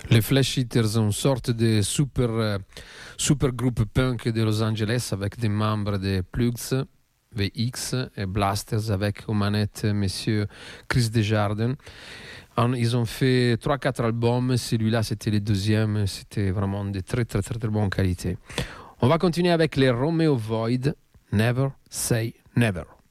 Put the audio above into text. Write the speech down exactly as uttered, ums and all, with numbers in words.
Les Flash Eaters, une sorte de super, euh, super groupe punk de Los Angeles avec des membres de Plugs, V X et Blasters avec aux manettes monsieur Chris Desjardins. Ils ont fait trois quatre albums, celui-là c'était le deuxième, c'était vraiment de très très très très bonne qualité. On va continuer avec les Romeo Void, Never Say Never.